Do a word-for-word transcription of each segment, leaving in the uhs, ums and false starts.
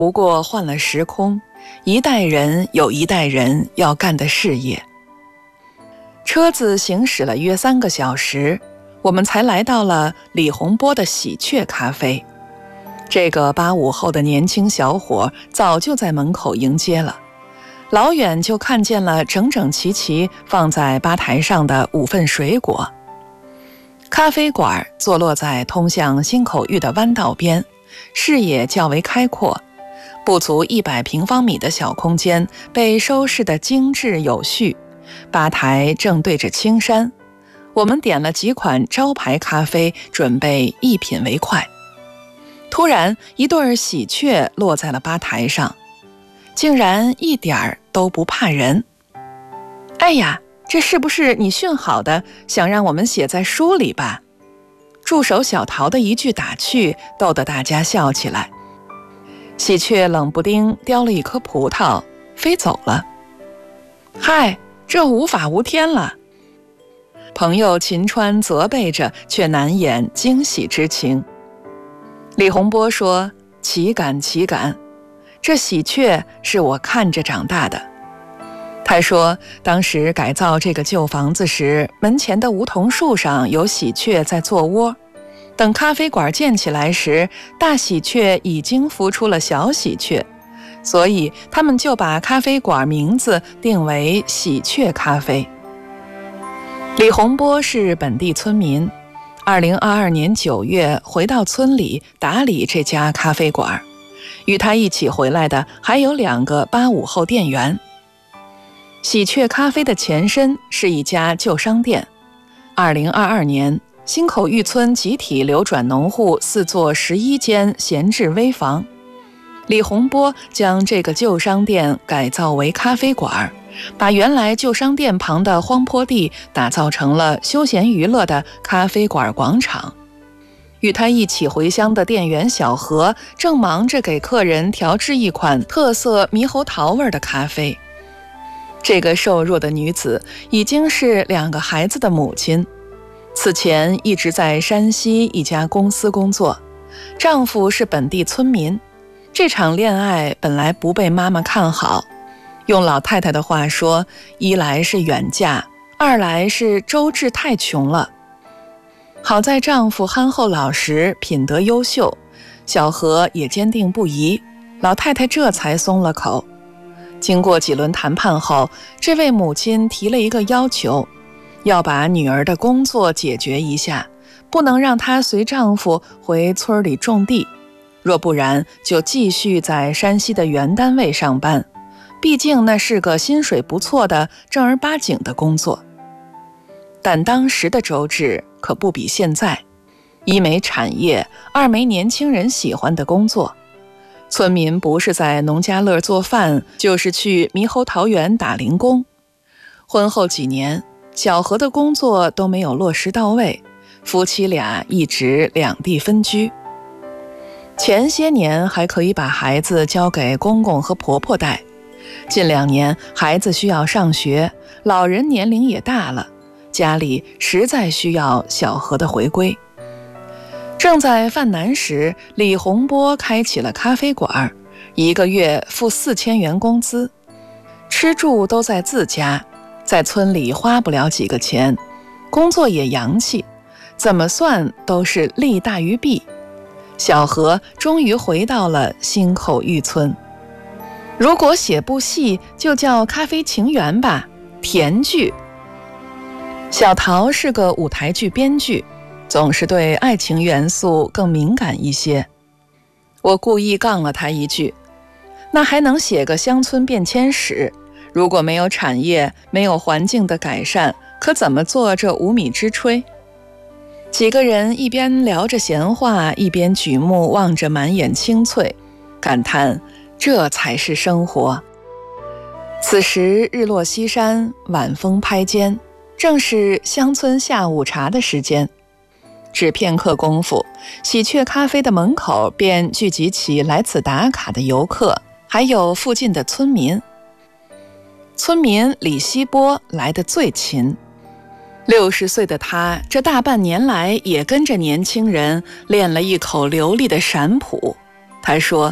不过换了时空，一代人有一代人要干的事业。车子行驶了约三个小时，我们才来到了李洪波的喜鹊咖啡。这个八五后的年轻小伙早就在门口迎接了，老远就看见了整整齐齐放在吧台上的五份水果。咖啡馆坐落在通向新口峪的弯道边，视野较为开阔，不足一百平方米的小空间被收拾得精致有序，吧台正对着青山。我们点了几款招牌咖啡，准备一品为快。突然，一对喜鹊落在了吧台上，竟然一点儿都不怕人。哎呀，这是不是你训好的，想让我们写在书里吧？助手小陶的一句打趣，逗得大家笑起来。喜鹊冷不丁叼了一颗葡萄，飞走了。嗨，这无法无天了。朋友秦川责备着，却难掩惊喜之情。李洪波说：“岂敢岂敢，这喜鹊是我看着长大的。”他说，当时改造这个旧房子时，门前的梧桐树上有喜鹊在做窝。等咖啡馆建起来时，大喜鹊已经孵出了小喜鹊，所以他们就把咖啡馆名字定为喜鹊咖啡。李洪波是本地村民，二零二二年九月回到村里打理这家咖啡馆，与他一起回来的还有两个八五后店员。喜鹊咖啡的前身是一家旧商店。二零二二年，新口峪村集体流转农户四座十一间闲置危房，李洪波将这个旧商店改造为咖啡馆，把原来旧商店旁的荒坡地打造成了休闲娱乐的咖啡馆广场。与他一起回乡的店员小何正忙着给客人调制一款特色猕猴桃味的咖啡。这个瘦弱的女子已经是两个孩子的母亲，此前一直在山西一家公司工作，丈夫是本地村民。这场恋爱本来不被妈妈看好，用老太太的话说，一来是远嫁，二来是周至太穷了。好在丈夫憨厚老实，品德优秀，小何也坚定不移，老太太这才松了口。经过几轮谈判后，这位母亲提了一个要求，要把女儿的工作解决一下，不能让她随丈夫回村里种地，若不然就继续在山西的原单位上班，毕竟那是个薪水不错的正儿八经的工作。但当时的周至可不比现在，一没产业，二没年轻人喜欢的工作。村民不是在农家乐做饭，就是去猕猴桃园打零工。婚后几年，小何的工作都没有落实到位，夫妻俩一直两地分居。前些年还可以把孩子交给公公和婆婆带，近两年孩子需要上学，老人年龄也大了，家里实在需要小何的回归。正在犯难时，李洪波开起了咖啡馆，一个月付四千元工资，吃住都在自家，在村里花不了几个钱，工作也洋气，怎么算都是利大于弊。小何终于回到了新口峪村。如果写部戏，就叫《咖啡情缘》吧，甜剧。小陶是个舞台剧编剧，总是对爱情元素更敏感一些。我故意杠了他一句，那还能写个乡村变迁史，如果没有产业，没有环境的改善，可怎么做这无米之炊？几个人一边聊着闲话，一边举目望着满眼青翠，感叹这才是生活。此时日落西山，晚风拍肩，正是乡村下午茶的时间。只片刻功夫，喜鹊咖啡的门口便聚集起来此打卡的游客，还有附近的村民。村民李希波来得最勤，六十岁的他这大半年来也跟着年轻人练了一口流利的陕普。他说，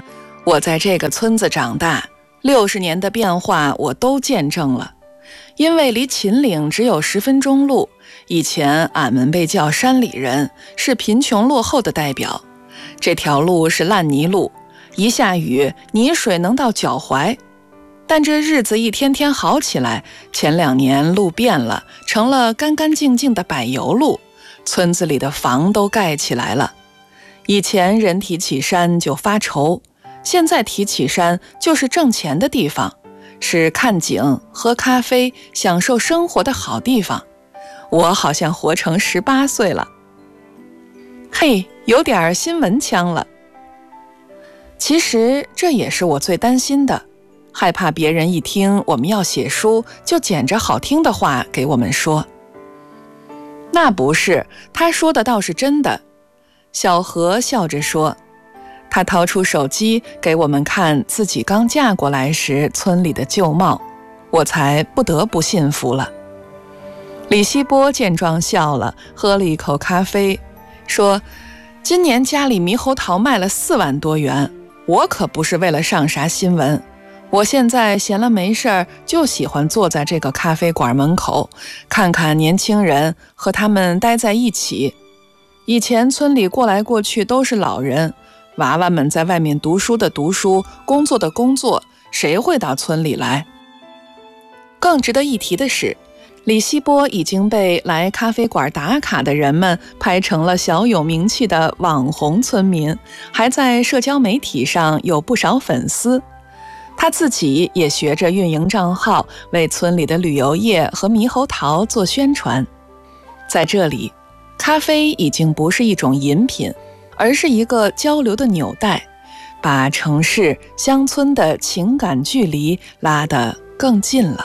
我在这个村子长大，六十年的变化我都见证了。因为离秦岭只有十分钟路，以前俺们被叫山里人，是贫穷落后的代表。这条路是烂泥路，一下雨泥水能到脚踝。但这日子一天天好起来，前两年路变了，成了干干净净的柏油路，村子里的房都盖起来了。以前人提起山就发愁，现在提起山就是挣钱的地方，是看景、喝咖啡、享受生活的好地方。我好像活成十八岁了。嘿，有点新闻腔了。其实这也是我最担心的，害怕别人一听我们要写书，就捡着好听的话给我们说。那不是，他说的倒是真的。小何笑着说，他掏出手机给我们看自己刚嫁过来时村里的旧貌，我才不得不信服了。李希波见状笑了，喝了一口咖啡，说今年家里猕猴桃卖了四万多元，我可不是为了上啥新闻。我现在闲了没事儿，就喜欢坐在这个咖啡馆门口，看看年轻人，和他们待在一起。以前村里过来过去都是老人，娃娃们在外面读书的读书，工作的工作，谁会到村里来？更值得一提的是，李希波已经被来咖啡馆打卡的人们拍成了小有名气的网红村民，还在社交媒体上有不少粉丝。他自己也学着运营账号，为村里的旅游业和猕猴桃做宣传。在这里，咖啡已经不是一种饮品，而是一个交流的纽带，把城市乡村的情感距离拉得更近了。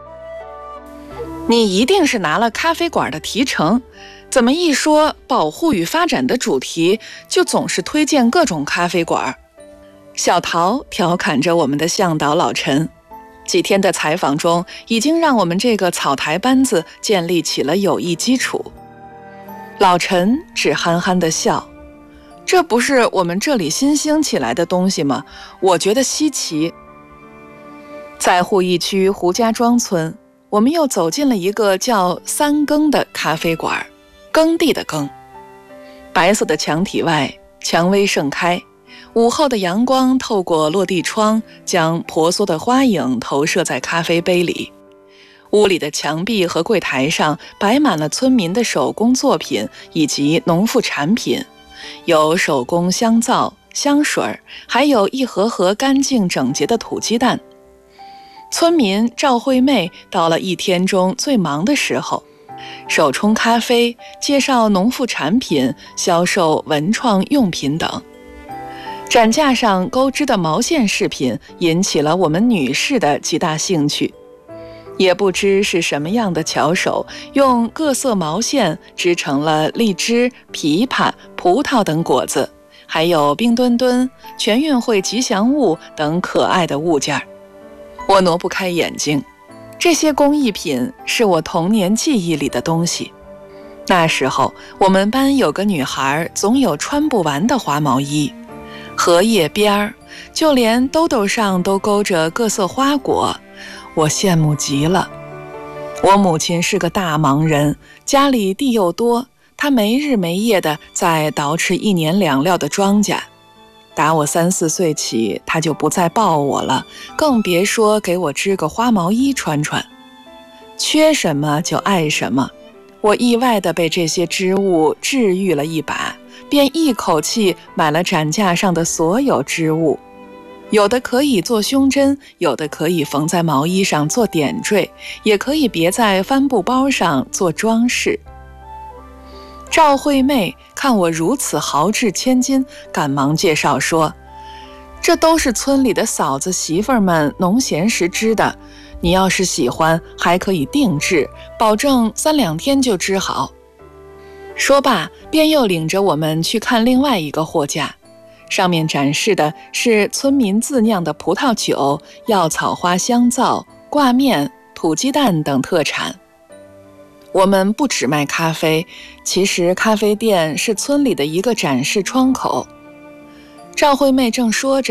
你一定是拿了咖啡馆的提成，怎么一说保护与发展的主题，就总是推荐各种咖啡馆？小陶调侃着我们的向导老陈，几天的采访中，已经让我们这个草台班子建立起了友谊基础。老陈只憨憨地笑，这不是我们这里新兴起来的东西吗？我觉得稀奇。在鄠邑区胡家庄村，我们又走进了一个叫三更的咖啡馆，耕地的耕。白色的墙体外，蔷薇盛开，午后的阳光透过落地窗，将婆娑的花影投射在咖啡杯里。屋里的墙壁和柜台上摆满了村民的手工作品以及农副产品，有手工香皂、香水，还有一盒盒干净整洁的土鸡蛋。村民赵惠妹到了一天中最忙的时候，手冲咖啡，介绍农副产品，销售文创用品等。展架上钩织的毛线饰品引起了我们女士的极大兴趣。也不知是什么样的巧手，用各色毛线织成了荔枝、枇杷、葡萄等果子，还有冰墩墩、全运会吉祥物等可爱的物件。我挪不开眼睛，这些工艺品是我童年记忆里的东西。那时候我们班有个女孩总有穿不完的花毛衣，荷叶边儿，就连兜兜上都勾着各色花果，我羡慕极了。我母亲是个大忙人，家里地又多，她没日没夜的在捯饬一年两料的庄稼。打我三四岁起，她就不再抱我了，更别说给我织个花毛衣穿穿。缺什么就爱什么，我意外地被这些织物治愈了一把，便一口气买了展架上的所有织物。有的可以做胸针，有的可以缝在毛衣上做点缀，也可以别在帆布包上做装饰。赵惠妹看我如此豪掷千金，赶忙介绍说，这都是村里的嫂子媳妇儿们农闲时织的，你要是喜欢还可以定制，保证三两天就织好。说罢便又领着我们去看另外一个货架，上面展示的是村民自酿的葡萄酒、药草花香皂、挂面、土鸡蛋等特产。我们不只卖咖啡，其实咖啡店是村里的一个展示窗口。赵惠妹正说着，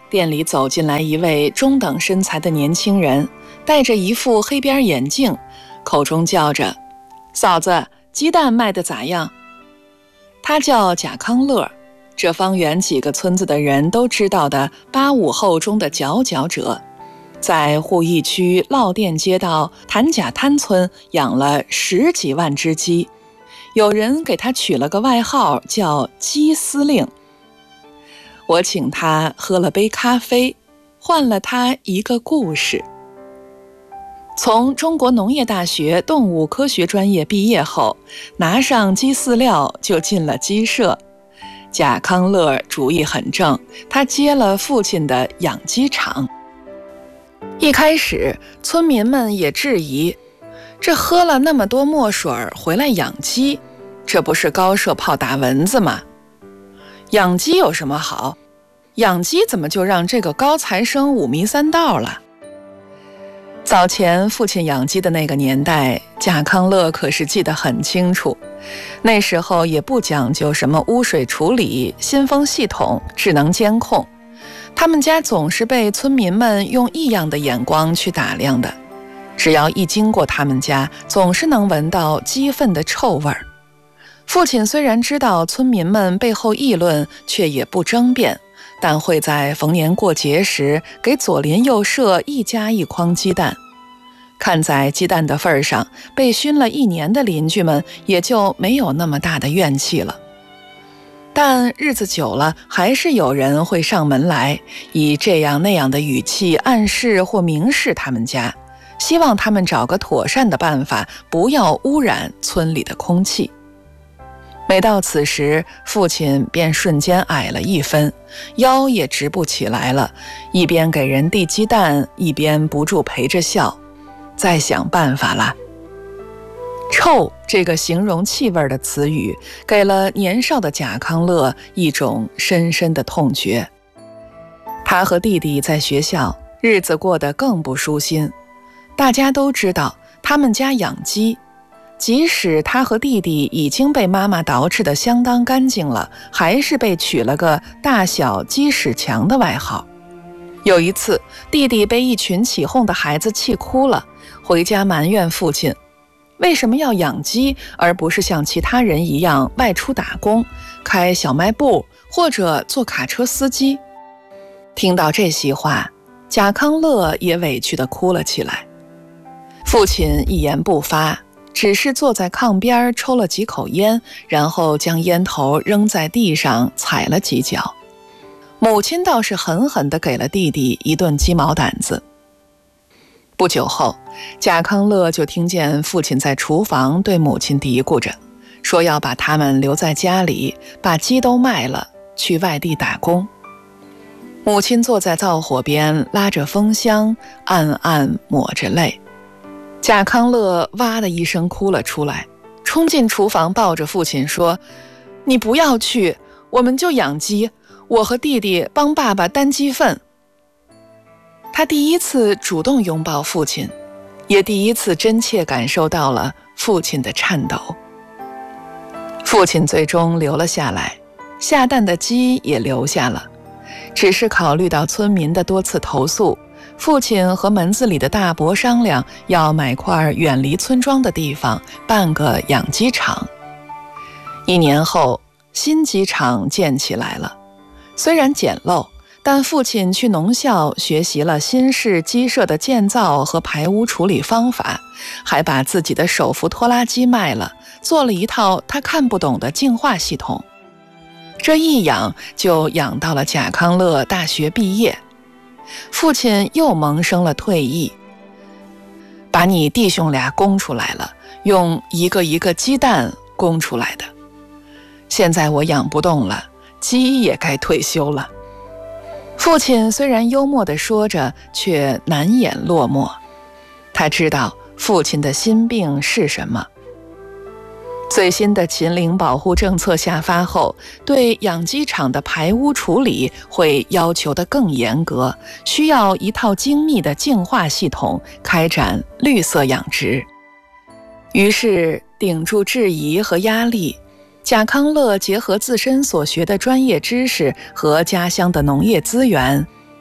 店里走进来一位中等身材的年轻人，戴着一副黑边眼镜，口中叫着：“嫂子，鸡蛋卖得咋样？”他叫贾康乐，这方圆几个村子的人都知道的八五后中的佼佼者，在鄠邑区烙店街道谭家滩村养了十几万只鸡，有人给他取了个外号叫鸡司令。我请他喝了杯咖啡，换了他一个故事。从中国农业大学动物科学专业毕业后，拿上鸡饲料就进了鸡舍。贾康乐主意很正，他接了父亲的养鸡场。一开始村民们也质疑，这喝了那么多墨水回来养鸡，这不是高射炮打蚊子吗？养鸡有什么好？养鸡怎么就让这个高材生五迷三道了？早前父亲养鸡的那个年代，贾康乐可是记得很清楚。那时候也不讲究什么污水处理、新风系统、智能监控，他们家总是被村民们用异样的眼光去打量的。只要一经过他们家，总是能闻到鸡粪的臭味儿。父亲虽然知道村民们背后议论，却也不争辩，但会在逢年过节时给左邻右舍一家一筐鸡蛋。看在鸡蛋的份上，被熏了一年的邻居们也就没有那么大的怨气了。但日子久了，还是有人会上门来，以这样那样的语气暗示或明示他们家，希望他们找个妥善的办法，不要污染村里的空气。每到此时，父亲便瞬间矮了一分，腰也直不起来了，一边给人递鸡蛋，一边不住陪着笑，再想办法啦。臭这个形容气味的词语，给了年少的贾康乐一种深深的痛觉。他和弟弟在学校日子过得更不舒心，大家都知道他们家养鸡，即使他和弟弟已经被妈妈捯饬得相当干净了，还是被取了个大小鸡屎墙的外号。有一次，弟弟被一群起哄的孩子气哭了，回家埋怨父亲为什么要养鸡，而不是像其他人一样外出打工，开小卖部或者做卡车司机。听到这席话，贾康乐也委屈地哭了起来。父亲一言不发，只是坐在炕边抽了几口烟，然后将烟头扔在地上踩了几脚。母亲倒是狠狠地给了弟弟一顿鸡毛掸子。不久后，贾康乐就听见父亲在厨房对母亲嘀咕着，说要把他们留在家里，把鸡都卖了，去外地打工。母亲坐在灶火边，拉着风箱，暗暗抹着泪。贾康乐哇的一声哭了出来，冲进厨房抱着父亲说：“你不要去，我们就养鸡，我和弟弟帮爸爸担鸡粪。”他第一次主动拥抱父亲，也第一次真切感受到了父亲的颤抖。父亲最终留了下来，下蛋的鸡也留下了，只是考虑到村民的多次投诉，父亲和门子里的大伯商量，要买块远离村庄的地方，办个养鸡场。一年后，新鸡场建起来了，虽然简陋，但父亲去农校学习了新式鸡舍的建造和排污处理方法，还把自己的手扶拖拉机卖了，做了一套他看不懂的净化系统。这一养就养到了贾康乐大学毕业。父亲又萌生了退意，把你弟兄俩供出来了，用一个一个鸡蛋供出来的。现在我养不动了，鸡也该退休了。父亲虽然幽默地说着，却难掩落寞。他知道父亲的心病是什么。最新的禽灵保护政策下发后，对养鸡场的排污处理会要求得更严格，需要一套精密的净化系统，开展绿色养殖。于是，顶住质疑和压力，贾康乐结合自身所学的专业知识和家乡的农业资源，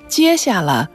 接下了